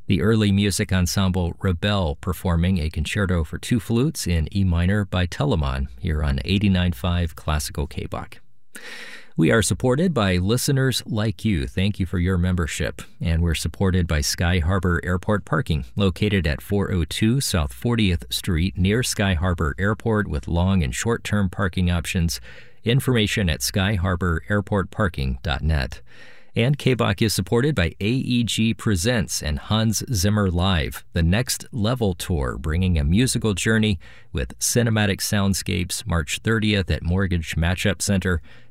The early music ensemble Rebel performing a concerto for two flutes in E minor by Telemann here on 89.5 Classical KBOC. We are supported by listeners like you. Thank you for your membership. And we're supported by Sky Harbor Airport Parking, located at 402 South 40th Street near Sky Harbor Airport with long and short-term parking options. Information at skyharbor.airportparking.net. And KBOC is supported by AEG Presents and Hans Zimmer Live, the Next Level Tour, bringing a musical journey with cinematic soundscapes March 30th at Mortgage Matchup Center